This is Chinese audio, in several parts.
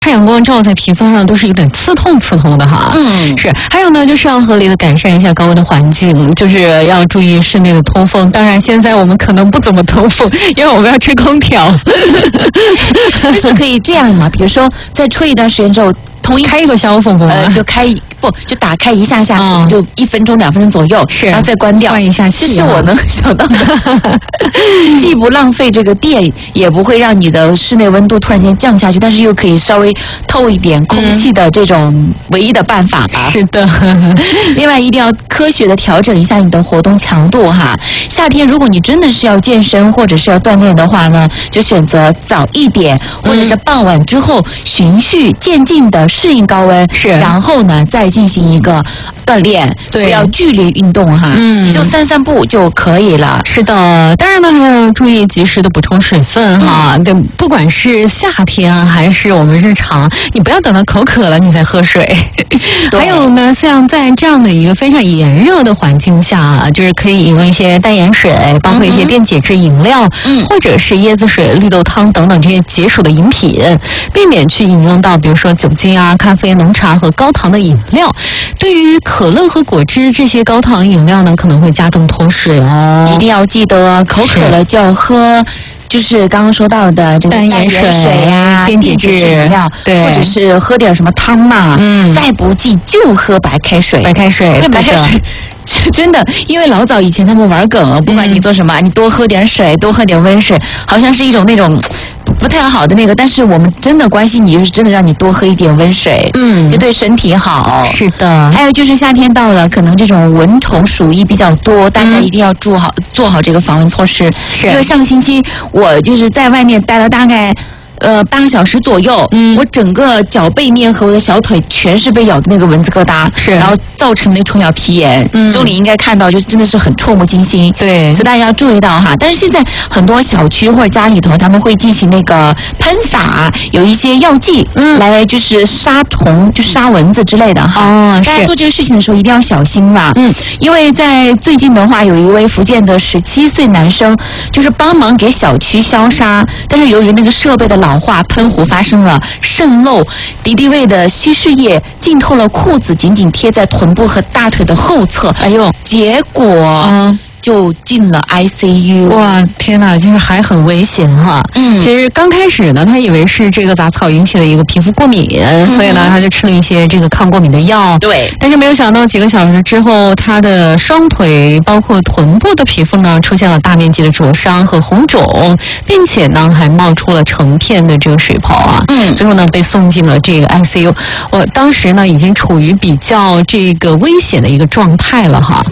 太阳光照在皮肤上都是有点刺痛的哈。是。还有呢，就是要合理的改善一下高温的环境，就是要注意室内的通风。当然，现在我们可能不怎么通风，因为我们要吹空调。 但是可以这样嘛？比如说，在吹一段时间之后， 开一个小风不就打开一下下，就1分钟2分钟左右， 是， 然后再关掉， 换一下气。 这是我能想到的，既不浪费这个电，也不会让你的室内温度突然间降下去，但是又可以稍微透一点空气的这种唯一的办法吧。 是的。 另外，一定要科学的调整一下你的活动强度哈。夏天如果你真的是要健身或者是要锻炼的话呢，就选择早一点，或者是傍晚之后，循序渐进的适应高温， 是， 然后呢再进行一个锻炼， 对， 不要剧烈运动哈，就散步就可以了。 是的，当然呢还要注意及时的补充水分哈。对，不管是夏天还是我们日常，你不要等到口渴了你再喝水。还有呢，像在这样的一个非常炎热的环境下，就是可以饮用一些淡盐水，包括一些电解质饮料，或者是椰子水、绿豆汤等等这些解暑的饮品，避免去饮用到比如说酒精啊、咖啡、浓茶和高糖的饮料。对于可乐和果汁这些高糖饮料呢，可能会加重脱水哦。 一定要记得，口渴了就要喝。就是刚刚说到的这个淡盐水呀、电解质饮料， 对， 或者是喝点什么汤嘛。再不济就喝白开水。 白开水， 因为白开水真的，因为老早以前他们玩梗，不管你做什么，你多喝点水，多喝点温水，好像是一种那种不太好的那个，但是我们真的关心你，就是真的让你多喝一点温水，就对身体好。 是的。 还有就是夏天到了，可能这种蚊虫鼠疫比较多，大家一定要做好这个防蚊措施。 是。 因为上个星期我就是在外面待了大概8个小时左右，我整个脚背面和我的小腿全是被咬的那个蚊子疙瘩， 是，然后造成那虫咬皮炎。周里应该看到，就真的是很触目惊心。 对， 所以大家要注意到哈。但是现在很多小区或者家里头，他们会进行那个喷洒，有一些药剂，来就是杀虫，就杀蚊子之类的哈。大家做这个事情的时候一定要小心嘛。因为在最近的话，有一位福建的17岁男生，就是帮忙给小区消杀，但是由于那个设备的老化，喷壶发生了渗漏，敌敌畏的稀释液浸透了裤子，紧紧贴在臀部和大腿的后侧。 哎呦， 结果就进了 ICU。 哇，天哪，就是还很危险哈。其实刚开始呢，他以为是这个杂草引起的一个皮肤过敏，所以呢，他就吃了一些这个抗过敏的药。 对。 但是没有想到几个小时之后，他的双腿包括臀部的皮肤呢，出现了大面积的灼伤和红肿，并且呢，还冒出了成片的这个水泡啊。最后呢，被送进了这个 ICU。我当时呢，已经处于比较这个危险的一个状态了哈。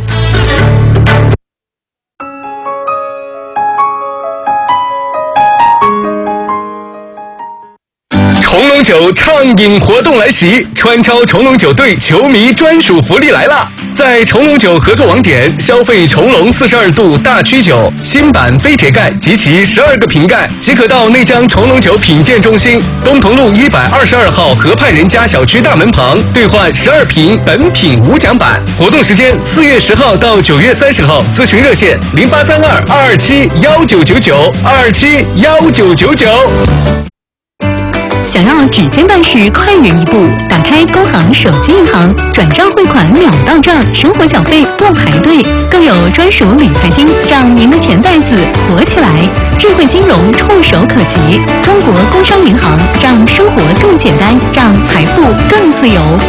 重龙酒畅饮活动来袭，川超重龙酒队球迷专属福利来了！在重龙酒合作网点消费重龙42度大曲酒新版飞铁盖及其12个瓶盖，即可到内江重龙酒品鉴中心东同路122号河畔人家小区大门旁兑换12瓶本品无奖版。活动时间4月10号到9月30号，咨询热线0832-227-1999，227-1999。 想要指尖办事快人一步，打开工行手机银行，转账汇款秒到账，生活缴费不排队，更有专属理财金，让您的钱袋子活起来。智慧金融触手可及，中国工商银行让生活更简单，让财富更自由。